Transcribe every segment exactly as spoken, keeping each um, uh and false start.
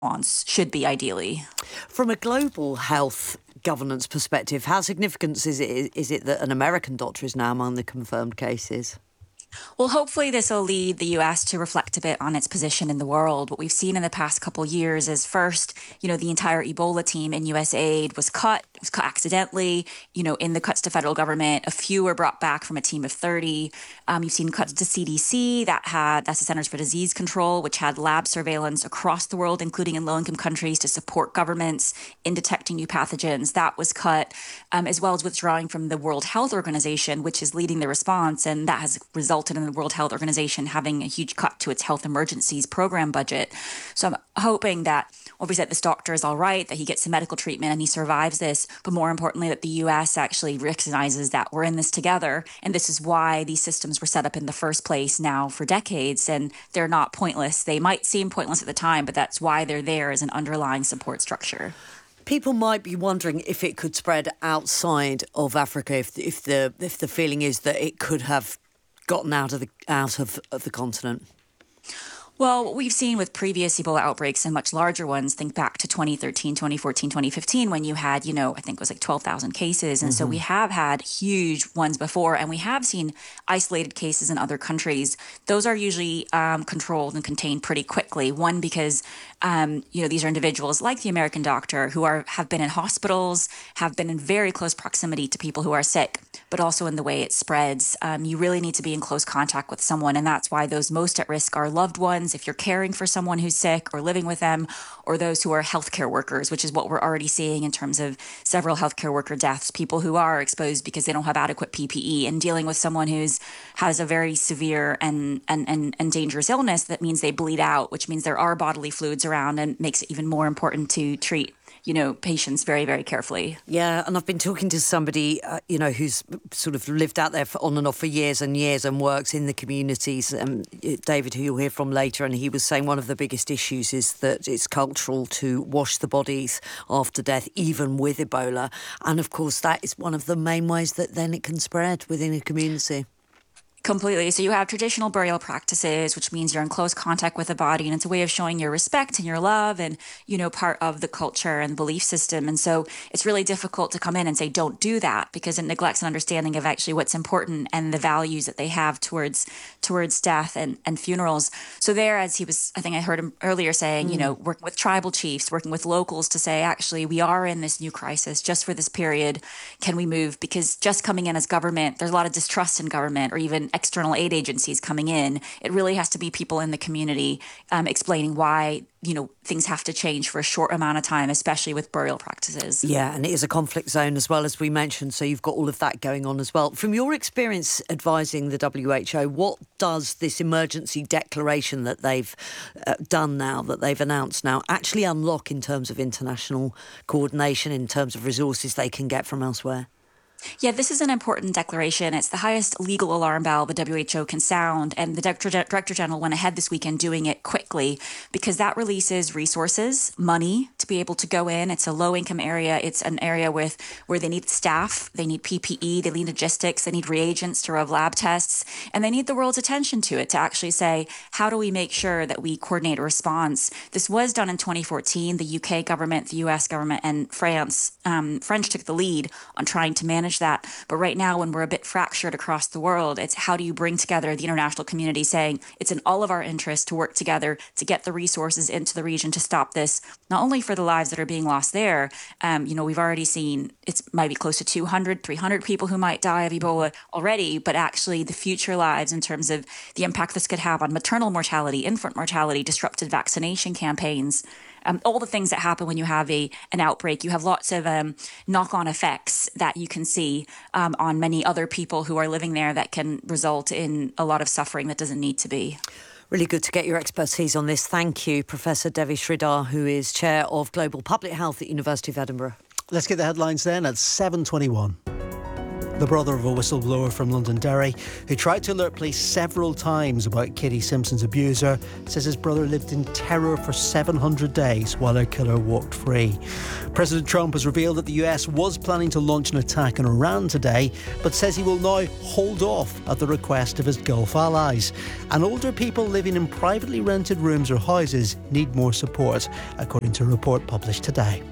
response should be ideally. From a global health governance perspective, how significant is it, is it that an American doctor is now among the confirmed cases? Well, hopefully this will lead the U S to reflect a bit on its position in the world. What we've seen in the past couple of years is first, you know, the entire Ebola team in U S aid was cut, it was cut accidentally. You know, in the cuts to federal government, a few were brought back from a team of thirty. Um, you've seen cuts to C D C that had, that's the Centers for Disease Control, which had lab surveillance across the world, including in low-income countries, to support governments in detecting new pathogens. That was cut, um, as well as withdrawing from the World Health Organization, which is leading the response, and that has resulted in the World Health Organization having a huge cut to its health emergencies program budget. So I'm hoping that, obviously, that this doctor is all right, that he gets some medical treatment and he survives this, but more importantly, that the U S actually recognizes that we're in this together, and this is why these systems were set up in the first place now for decades, and they're not pointless. They might seem pointless at the time, but that's why they're there as an underlying support structure. People might be wondering if it could spread outside of Africa, if if the if the feeling is that it could have gotten out of the out of, of the continent. Well, what we've seen with previous Ebola outbreaks and much larger ones, think back to twenty thirteen, twenty fourteen, twenty fifteen, when you had, you know, I think it was like twelve thousand cases. And mm-hmm. so we have had huge ones before, and we have seen isolated cases in other countries. Those are usually um, controlled and contained pretty quickly. One, because, um, you know, these are individuals like the American doctor who are have been in hospitals, have been in very close proximity to people who are sick, but also in the way it spreads. Um, you really need to be in close contact with someone, and that's why those most at risk are loved ones, if you're caring for someone who's sick or living with them, or those who are healthcare workers, which is what we're already seeing in terms of several healthcare worker deaths, people who are exposed because they don't have adequate P P E, and dealing with someone who's has a very severe and, and, and, and dangerous illness that means they bleed out, which means there are bodily fluids around, and makes it even more important to treat, you know, patients very, very carefully. Yeah, and I've been talking to somebody, uh, you know, who's sort of lived out there for on and off for years and years and works in the communities, um, David, who you'll hear from later, and he was saying one of the biggest issues is that it's cultural to wash the bodies after death, even with Ebola. And, of course, that is one of the main ways that then it can spread within a community. Completely. So you have traditional burial practices, which means you're in close contact with the body, and it's a way of showing your respect and your love and, you know, part of the culture and belief system. And so it's really difficult to come in and say, don't do that, because it neglects an understanding of actually what's important and the values that they have towards towards death and, and funerals. So there, as he was, I think I heard him earlier saying, mm. you know, working with tribal chiefs, working with locals to say, actually, we are in this new crisis just for this period. Can we move? Because just coming in as government, there's a lot of distrust in government, or even external aid agencies coming in. It really has to be people in the community um, explaining why, you know, things have to change for a short amount of time, especially with burial practices. Yeah, and it is a conflict zone as well, as we mentioned, so you've got all of that going on as well. From your experience advising the W H O, what does this emergency declaration that they've uh, done now, that they've announced now, actually unlock in terms of international coordination, in terms of resources they can get from elsewhere? Yeah, this is an important declaration. It's the highest legal alarm bell the W H O can sound, and the Director, Director General went ahead this weekend doing it quickly, because that releases resources, money to be able to go in. It's a low-income area. It's an area with where they need staff, they need P P E, they need logistics, they need reagents to run lab tests, and they need the world's attention to it to actually say, how do we make sure that we coordinate a response? This was done in twenty fourteen. The U K government, the U S government, and France, um, French took the lead on trying to manage that. But right now, when we're a bit fractured across the world, it's how do you bring together the international community, saying it's in all of our interests to work together to get the resources into the region to stop this, not only for the lives that are being lost there. Um, you know, we've already seen it's maybe close to two hundred, three hundred people who might die of Ebola already, but actually the future lives in terms of the impact this could have on maternal mortality, infant mortality, disrupted vaccination campaigns. Um, all the things that happen when you have a an outbreak. You have lots of um, knock-on effects that you can see um, on many other people who are living there that can result in a lot of suffering that doesn't need to be. Really good to get your expertise on this. Thank you, Professor Devi Sridhar, who is Chair of Global Public Health at University of Edinburgh. Let's get the headlines then at seven twenty-one. The brother of a whistleblower from Londonderry, who tried to alert police several times about Katie Simpson's abuser, says his brother lived in terror for seven hundred days while their killer walked free. President Trump has revealed that the U S was planning to launch an attack on Iran today, but says he will now hold off at the request of his Gulf allies. And older people living in privately rented rooms or houses need more support, according to a report published today.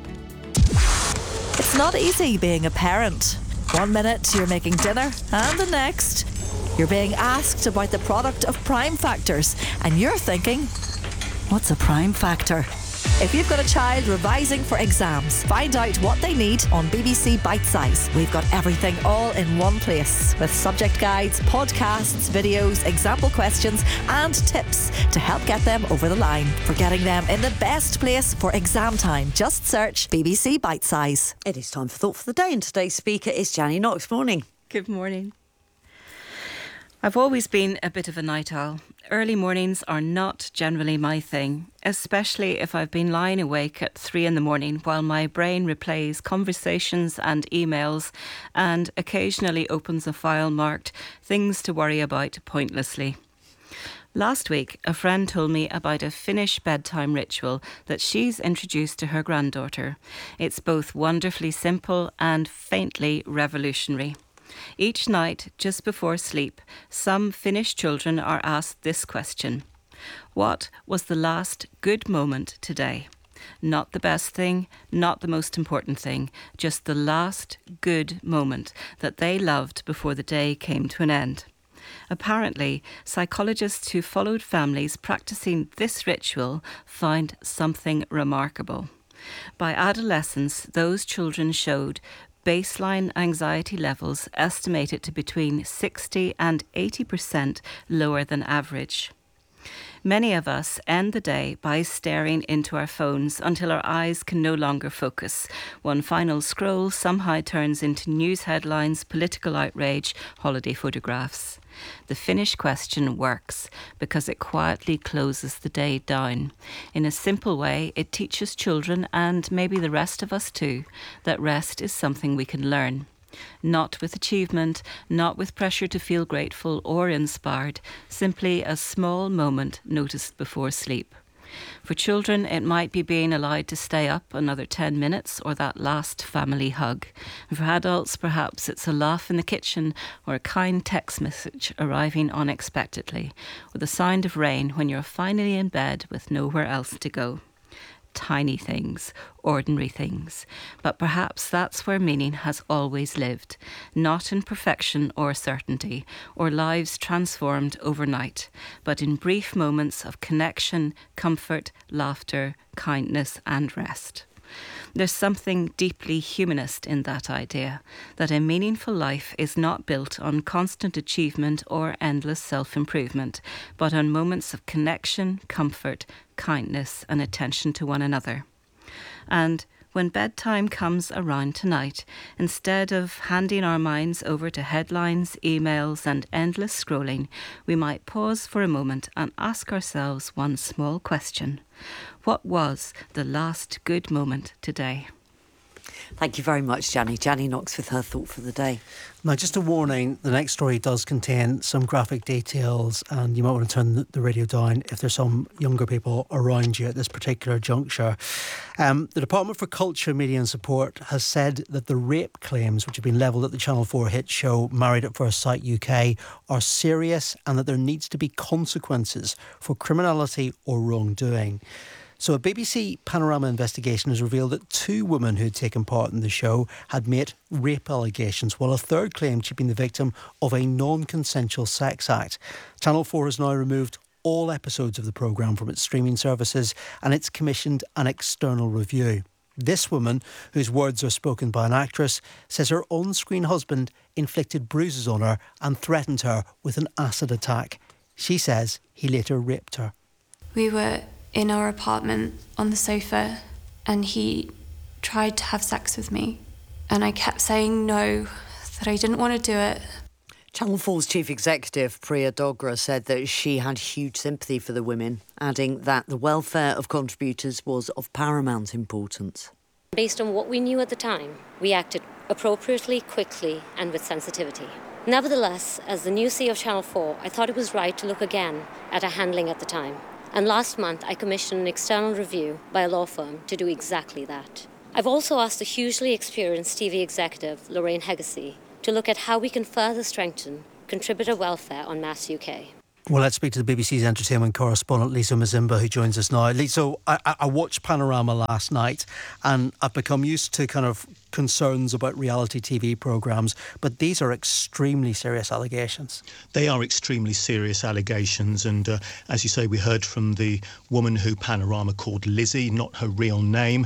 It's not easy being a parent. One minute you're making dinner, and the next you're being asked about the product of prime factors, and you're thinking, what's a prime factor? If you've got a child revising for exams, find out what they need on B B C Bite Size. We've got everything all in one place, with subject guides, podcasts, videos, example questions and tips to help get them over the line. For getting them in the best place for exam time, just search B B C Bite Size. It is time for Thought for the Day, and today's speaker is Janny Knox. Morning. Good morning. I've always been a bit of a night owl. Early mornings are not generally my thing, especially if I've been lying awake at three in the morning while my brain replays conversations and emails and occasionally opens a file marked things to worry about pointlessly. Last week, a friend told me about a Finnish bedtime ritual that she's introduced to her granddaughter. It's both wonderfully simple and faintly revolutionary. Each night, just before sleep, some Finnish children are asked this question: what was the last good moment today? Not the best thing, not the most important thing, just the last good moment that they loved before the day came to an end. Apparently, psychologists who followed families practicing this ritual find something remarkable. By adolescence, those children showed baseline anxiety levels estimated to between sixty and eighty percent lower than average. Many of us end the day by staring into our phones until our eyes can no longer focus. One final scroll somehow turns into news headlines, political outrage, holiday photographs. The Finnish question works because it quietly closes the day down. In a simple way, it teaches children, and maybe the rest of us too, that rest is something we can learn. Not with achievement, not with pressure to feel grateful or inspired, simply a small moment noticed before sleep. For children, it might be being allowed to stay up another ten minutes or that last family hug. And for adults, perhaps it's a laugh in the kitchen or a kind text message arriving unexpectedly, or the sound of rain when you're finally in bed with nowhere else to go. Tiny things, ordinary things. But perhaps that's where meaning has always lived, not in perfection or certainty, or lives transformed overnight, but in brief moments of connection, comfort, laughter, kindness and rest. There's something deeply humanist in that idea, that a meaningful life is not built on constant achievement or endless self-improvement, but on moments of connection, comfort, kindness and attention to one another. And when bedtime comes around tonight, instead of handing our minds over to headlines, emails and endless scrolling, we might pause for a moment and ask ourselves one small question. What was the last good moment today? Thank you very much, Janny. Janny Knox with her Thought for the Day. Now, just a warning, the next story does contain some graphic details, and you might want to turn the radio down if there's some younger people around you at this particular juncture. Um, the Department for Culture, Media and Support has said that the rape claims which have been levelled at the Channel four hit show Married at First Sight U K are serious, and that there needs to be consequences for criminality or wrongdoing. So a B B C Panorama investigation has revealed that two women who had taken part in the show had made rape allegations, while a third claimed she'd been the victim of a non-consensual sex act. Channel four has now removed all episodes of the programme from its streaming services, and it's commissioned an external review. This woman, whose words are spoken by an actress, says her on-screen husband inflicted bruises on her and threatened her with an acid attack. She says he later raped her. We were in our apartment on the sofa and he tried to have sex with me, and I kept saying no, that I didn't want to do it. Channel four's chief executive, Priya Dogra, said that she had huge sympathy for the women, adding that the welfare of contributors was of paramount importance. Based on what we knew at the time, we acted appropriately, quickly, and with sensitivity. Nevertheless, as the new C E O of Channel four, I thought it was right to look again at our handling at the time. And last month, I commissioned an external review by a law firm to do exactly that. I've also asked a hugely experienced T V executive, Lorraine Hegasey, to look at how we can further strengthen contributor welfare on Mass U K. Well, let's speak to the B B C's entertainment correspondent, Lisa Mazimba, who joins us now. Lisa, I, I watched Panorama last night and I've become used to kind of concerns about reality T V programmes, but these are extremely serious allegations. They are extremely serious allegations, and uh, as you say, we heard from the woman who Panorama called Lizzie, not her real name,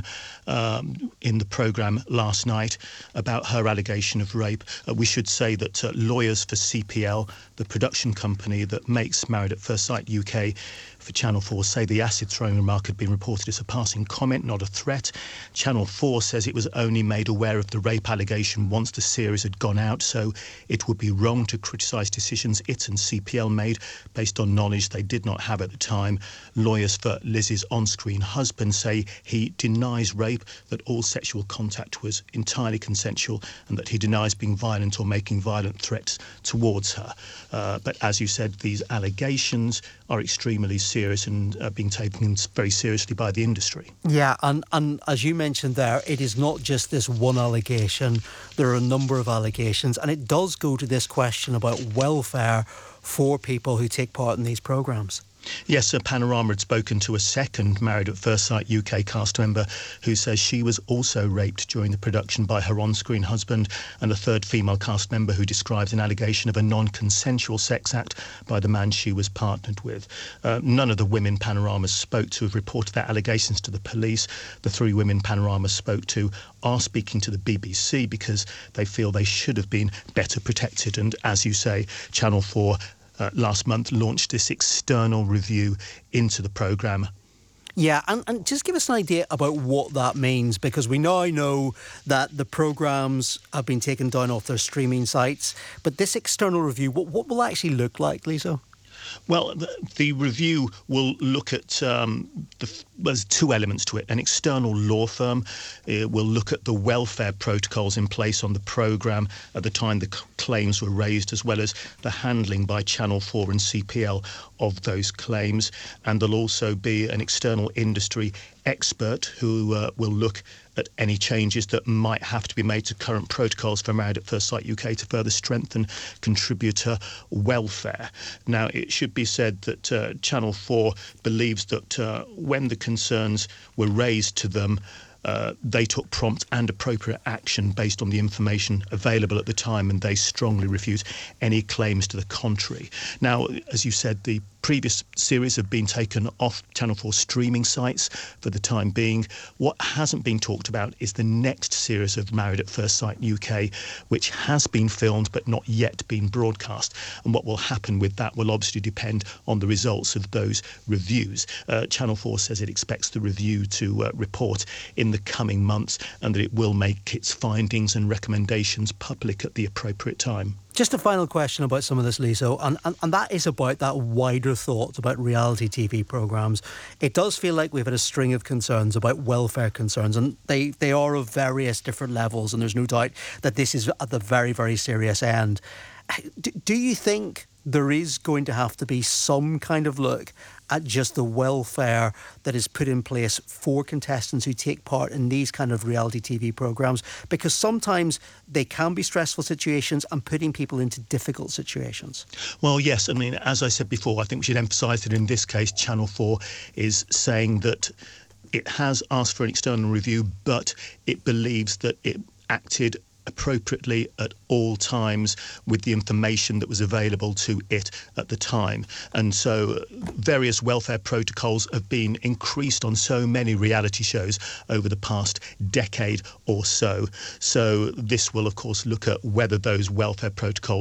um, in the programme last night about her allegation of rape. Uh, we should say that uh, lawyers for C P L, the production company that makes Married at First Sight U K for Channel four, say the acid-throwing remark had been reported as a passing comment, not a threat. Channel four says it was only made aware of the rape allegation once the series had gone out, so it would be wrong to criticise decisions it and C P L made based on knowledge they did not have at the time. Lawyers for Lizzie's on-screen husband say he denies rape, that all sexual contact was entirely consensual, and that he denies being violent or making violent threats towards her. Uh, but as you said, these allegations are extremely serious and are being taken very seriously by the industry. Yeah, and, and as you mentioned there, it is not just this one allegation. There are a number of allegations, and it does go to this question about welfare for people who take part in these programmes. Yes, uh, Panorama had spoken to a second Married at First Sight U K cast member who says she was also raped during the production by her on-screen husband, and a third female cast member who describes an allegation of a non-consensual sex act by the man she was partnered with. Uh, none of the women Panorama spoke to have reported their allegations to the police. The three women Panorama spoke to are speaking to the B B C because they feel they should have been better protected. And as you say, Channel four Uh, last month launched this external review into the programme. Yeah, and, and just give us an idea about what that means, because we now know that the programmes have been taken down off their streaming sites, but this external review, what, what will it actually look like, Lisa? Well, the, the review will look at, um, the, there's two elements to it. An external law firm uh, will look at the welfare protocols in place on the programme at the time the c- claims were raised, as well as the handling by Channel four and C P L of those claims. And there'll also be an external industry expert who uh, will look at any changes that might have to be made to current protocols for Married at First Sight U K to further strengthen contributor welfare. Now, it should be said that uh, Channel four believes that uh, when the concerns were raised to them, Uh, they took prompt and appropriate action based on the information available at the time, and they strongly refute any claims to the contrary. Now, as you said, the previous series have been taken off Channel four streaming sites for the time being. What hasn't been talked about is the next series of Married at First Sight U K, which has been filmed but not yet been broadcast. And what will happen with that will obviously depend on the results of those reviews. Uh, Channel four says it expects the review to uh, report in the coming months, and that it will make its findings and recommendations public at the appropriate time. Just a final question about some of this, Lisa, and, and, and that is about that wider thought about reality T V programmes. It does feel like we've had a string of concerns about welfare concerns, and they, they are of various different levels, and there's no doubt that this is at the very, very serious end. Do, do you think there is going to have to be some kind of look at just the welfare that is put in place for contestants who take part in these kind of reality T V programmes? Because sometimes they can be stressful situations and putting people into difficult situations. Well, yes. I mean, as I said before, I think we should emphasise that in this case, Channel four is saying that it has asked for an external review, but it believes that it acted appropriately at all times with the information that was available to it at the time. And so various welfare protocols have been increased on so many reality shows over the past decade or so. So this will, of course, look at whether those welfare protocols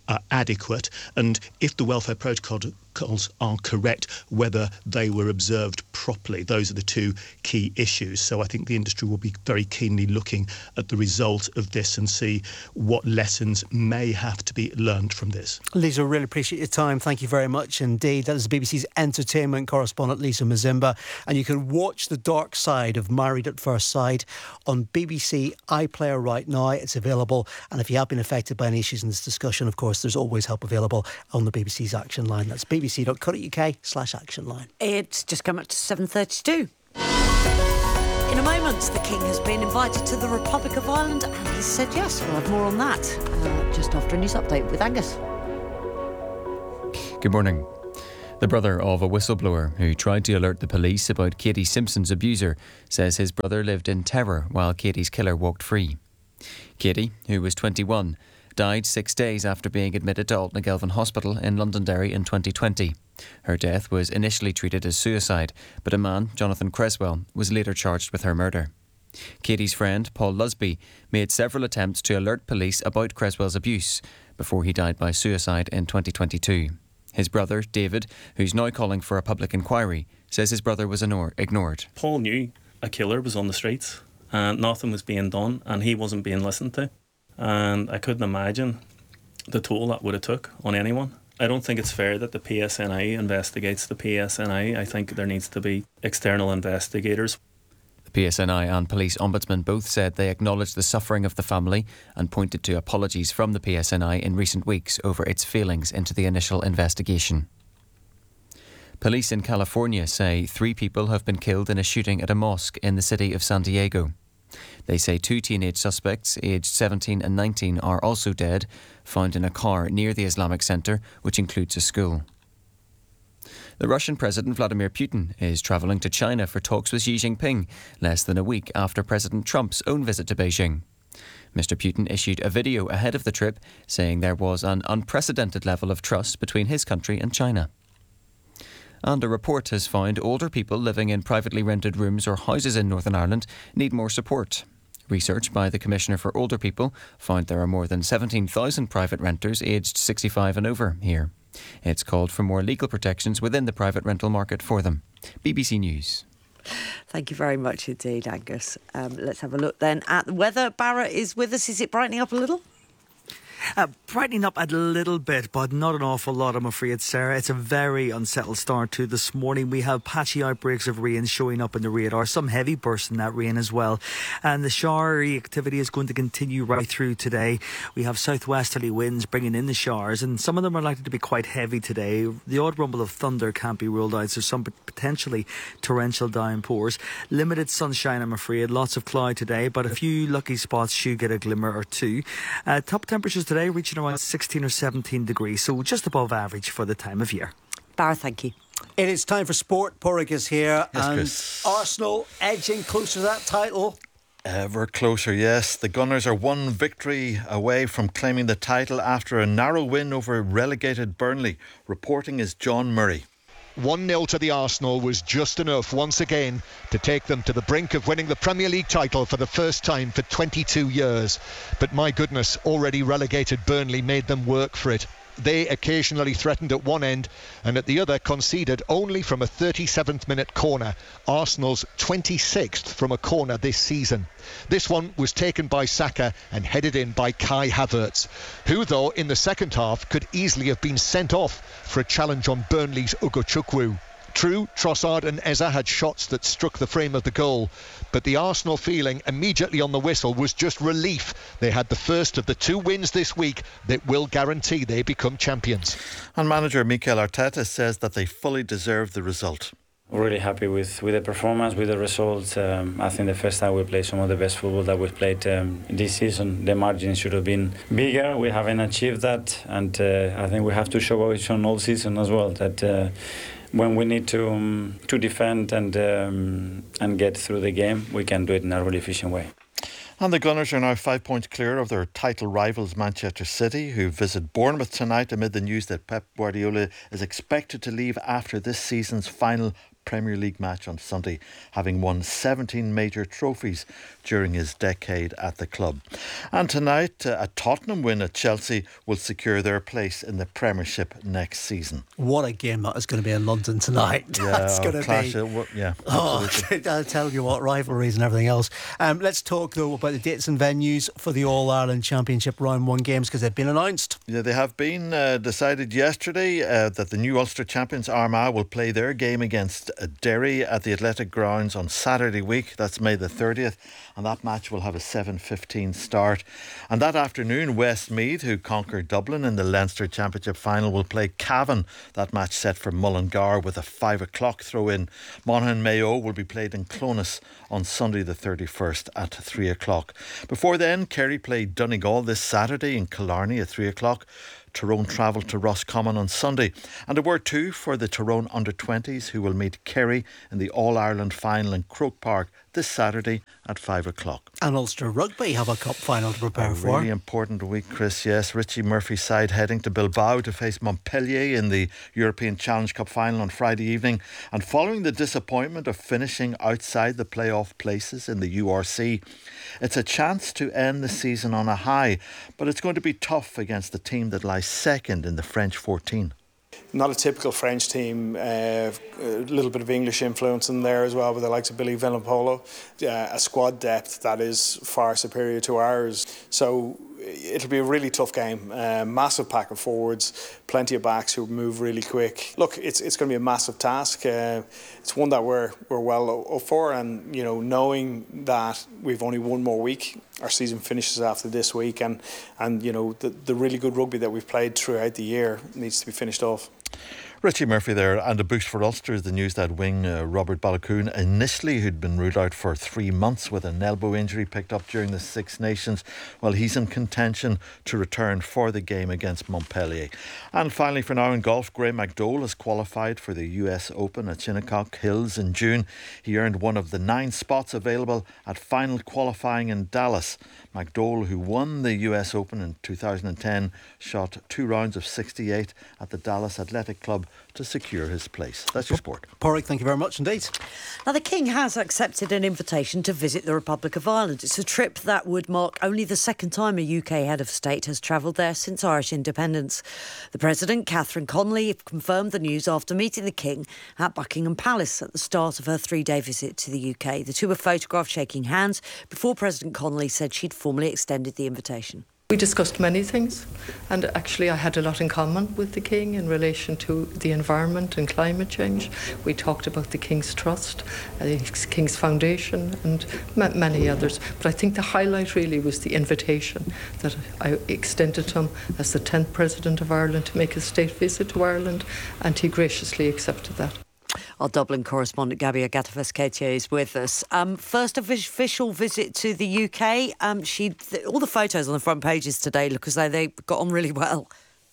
are adequate, and if the welfare protocols are correct, whether they were observed properly. Those are the two key issues. So I think the industry will be very keenly looking at the result of this and see what lessons may have to be learned from this. Lisa, really appreciate your time. Thank you very much indeed. That is the B B C's entertainment correspondent, Lisa Mazimba. And you can watch The Dark Side of Married at First Sight on B B C iPlayer right now. It's available. And if you have been affected by any issues in this discussion, of course, there's always help available on the B B C's Action Line. That's bbc.co.uk slash action line. It's just come up to seven thirty-two. In a moment, the King has been invited to the Republic of Ireland and he's said yes. We'll have more on that uh, just after a news update with Angus. Good morning. The brother of a whistleblower who tried to alert the police about Katie Simpson's abuser says his brother lived in terror while Katie's killer walked free. Katie, who was twenty-one, died six days after being admitted to Altnagelvin Hospital in Londonderry in twenty twenty. Her death was initially treated as suicide, but a man, Jonathan Creswell, was later charged with her murder. Katie's friend, Paul Lusby, made several attempts to alert police about Creswell's abuse before he died by suicide in twenty twenty-two. His brother, David, who's now calling for a public inquiry, says his brother was ignored. Paul knew a killer was on the streets and nothing was being done and he wasn't being listened to. And I couldn't imagine the toll that would have took on anyone. I don't think it's fair that the P S N I investigates the P S N I. I think there needs to be external investigators. The P S N I and Police Ombudsman both said they acknowledged the suffering of the family and pointed to apologies from the P S N I in recent weeks over its failings into the initial investigation. Police in California say three people have been killed in a shooting at a mosque in the city of San Diego. They say two teenage suspects, aged seventeen and nineteen, are also dead, found in a car near the Islamic Center, which includes a school. The Russian President Vladimir Putin is travelling to China for talks with Xi Jinping, less than a week after President Trump's own visit to Beijing. Mister Putin issued a video ahead of the trip saying there was an unprecedented level of trust between his country and China. And a report has found older people living in privately rented rooms or houses in Northern Ireland need more support. Research by the Commissioner for Older People found there are more than seventeen thousand private renters aged sixty-five and over here. It's called for more legal protections within the private rental market for them. B B C News. Thank you very much indeed, Angus. Um, let's have a look then at the weather. Barra is with us. Is it brightening up a little? Uh, brightening up a little bit, but not an awful lot, I'm afraid, Sarah. It's a very unsettled start to this morning. We have patchy outbreaks of rain showing up in the radar, some heavy bursts in that rain as well. And the showery activity is going to continue right through today. We have southwesterly winds bringing in the showers, and some of them are likely to be quite heavy today. The odd rumble of thunder can't be ruled out, so some potentially torrential downpours. Limited sunshine, I'm afraid. Lots of cloud today, but a few lucky spots should get a glimmer or two. Uh, top temperatures today reaching around sixteen or seventeen degrees, so just above average for the time of year. Barra, thank you. It is time for sport. Porrick is here. Yes, and Chris. Arsenal edging closer to that title. Ever closer, yes. The Gunners are one victory away from claiming the title after a narrow win over relegated Burnley. Reporting is John Murray. one nil to the Arsenal was just enough once again to take them to the brink of winning the Premier League title for the first time for twenty-two years. But my goodness, already relegated Burnley made them work for it. They occasionally threatened at one end and at the other conceded only from a thirty-seventh minute corner. Arsenal's twenty-sixth from a corner this season. This one was taken by Saka and headed in by Kai Havertz, who though in the second half could easily have been sent off for a challenge on Burnley's Ugochukwu. True, Trossard and Eza had shots that struck the frame of the goal, but the Arsenal feeling immediately on the whistle was just relief. They had the first of the two wins this week that will guarantee they become champions. And manager Mikel Arteta says that they fully deserve the result. We're really happy with, with the performance, with the results. Um, I think the first time we played some of the best football that we've played um, this season. The margin should have been bigger. We haven't achieved that, and uh, I think we have to show it on all season as well that uh, when we need to um, to defend and um, and get through the game, we can do it in a really efficient way. And the Gunners are now five points clear of their title rivals Manchester City, who visit Bournemouth tonight amid the news that Pep Guardiola is expected to leave after this season's final Premier League match on Sunday, having won seventeen major trophies during his decade at the club. And tonight, uh, a Tottenham win at Chelsea will secure their place in the Premiership next season. What a game that is going to be in London tonight. Yeah, That's going to clash be... It, yeah, oh, I'll tell you what, rivalries and everything else. Um, let's talk, though, about the dates and venues for the All-Ireland Championship Round one games, because they've been announced. Yeah, they have been uh, decided yesterday uh, that the new Ulster champions Armagh will play their game against uh, Derry at the Athletic Grounds on Saturday week. That's May the thirtieth. And that match will have a seven fifteen start. And that afternoon, Westmeath, who conquered Dublin in the Leinster Championship final, will play Cavan. That match set for Mullingar with a five o'clock throw-in. Monaghan Mayo will be played in Clones on Sunday the thirty-first at three o'clock. Before then, Kerry played Donegal this Saturday in Killarney at three o'clock. Tyrone travel to Roscommon on Sunday. And a word too for the Tyrone under twenties, who will meet Kerry in the All-Ireland final in Croke Park this Saturday at five o'clock. And Ulster Rugby have a cup final to prepare a for. Really important week, Chris, yes. Richie Murphy's side heading to Bilbao to face Montpellier in the European Challenge Cup final on Friday evening. And following the disappointment of finishing outside the playoff places in the U R C, it's a chance to end the season on a high, but it's going to be tough against the team that lies second in the French fourteen. Not a typical French team, uh, a little bit of English influence in there as well with the likes of Billy Villapolo, uh, a squad depth that is far superior to ours. So it'll be a really tough game, uh, massive pack of forwards, plenty of backs who move really quick. Look, it's it's going to be a massive task. Uh, it's one that we're we're well up for, and you know, knowing that we've only one more week, our season finishes after this week, and and you know the the really good rugby that we've played throughout the year needs to be finished off. Richie Murphy there, and a boost for Ulster is the news that wing uh, Robert Balakoon, initially who'd been ruled out for three months with an elbow injury picked up during the Six Nations, well, he's in contention to return for the game against Montpellier. And finally, for now in golf, Graham McDowell has qualified for the U S Open at Shinnecock Hills in June. He earned one of the nine spots available at final qualifying in Dallas. McDowell, who won the U S Open in two thousand ten, shot two rounds of sixty-eight at the Dallas Athletic Club to secure his place. That's your sport. Porrick, thank you very much indeed. Now, the King has accepted an invitation to visit the Republic of Ireland. It's a trip that would mark only the second time a U K head of state has travelled there since Irish independence. The President, Catherine Connolly, confirmed the news after meeting the King at Buckingham Palace at the start of her three-day visit to the U K. The two were photographed shaking hands before President Connolly said she'd formally extended the invitation. We discussed many things, and actually I had a lot in common with the King in relation to the environment and climate change. We talked about the King's Trust, uh, the King's Foundation, and ma- many others. But I think the highlight really was the invitation that I extended to him as the tenth President of Ireland to make a state visit to Ireland, and he graciously accepted that. Our Dublin correspondent Gabby Agatha-Vescatia is with us. Um, first official visit to the U K. Um, she, th- all the photos on the front pages today look as though they got on really well.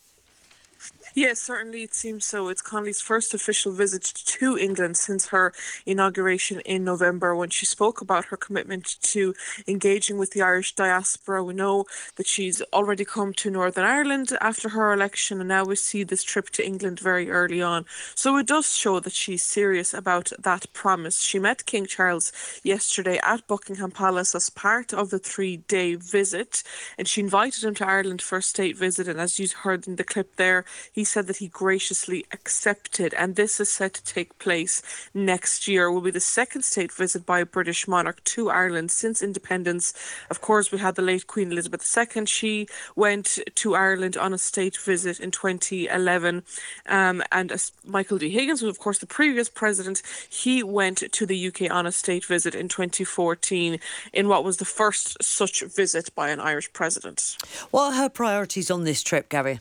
Yes, certainly it seems so. It's Connolly's first official visit to England since her inauguration in November, when she spoke about her commitment to engaging with the Irish diaspora. We know that she's already come to Northern Ireland after her election, and now we see this trip to England very early on. So it does show that she's serious about that promise. She met King Charles yesterday at Buckingham Palace as part of the three-day visit, and she invited him to Ireland for a state visit, and as you heard in the clip there, he He said that he graciously accepted, and this is set to take place next year. It will be the second state visit by a British monarch to Ireland since independence. Of course, we had the late Queen Elizabeth the Second. She went to Ireland on a state visit in twenty eleven. Um, and as Michael D. Higgins was, of course, the previous president. He went to the U K on a state visit in twenty fourteen in what was the first such visit by an Irish president. What are her priorities on this trip, Gabby?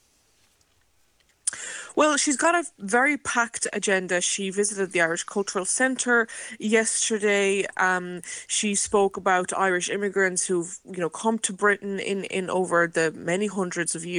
Well, she's got a very packed agenda. She visited the Irish Cultural Centre yesterday. Um, she spoke about Irish immigrants who've, you know, come to Britain in, in over the many hundreds of years.